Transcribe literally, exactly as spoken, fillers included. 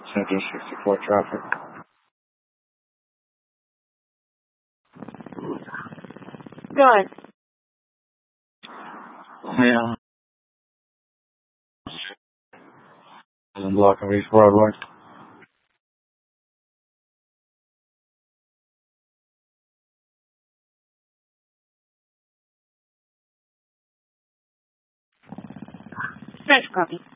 Center sixty-four traffic. Go ahead. Yeah. And block of East Broadway. Special copy.